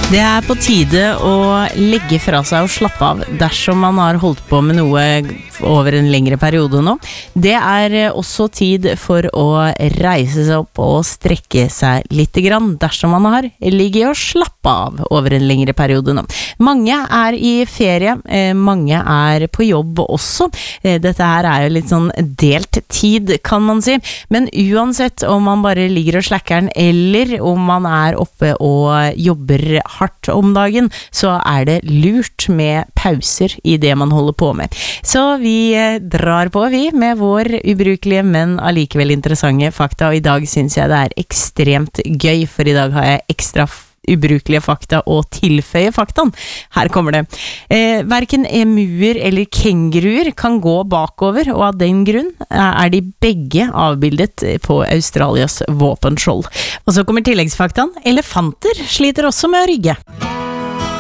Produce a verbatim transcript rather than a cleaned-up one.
Det er på tide å legge fra seg og slappe av dersom man har holdt på med noe over en lengre periode nå. Det er også tid for å reise seg opp og strekke seg litt grann dersom man har ligget og slappe av over en lengre periode nå. Mange er i ferie, mange er på jobb også. Dette her er jo litt sånn delt tid, kan man si. Men uansett om man bare ligger og slakker den, eller om man er oppe og jobber hardt om dagen, så er det lurt med pauser i det man holder på med. Så vi drar på vi med vår ubrukelige, men allikevel interessante fakta, og i dag synes jeg det er ekstremt gøy, for i dag har jeg ekstra ubrukelige fakta og tilføye faktaen. Her kommer det. Eh, hverken emuer eller kenguruer kan gå bakover, og av den grunn er de begge avbildet på Australias våpenskjold. Og så kommer tilleggsfaktaen. Elefanter sliter også med å rygge.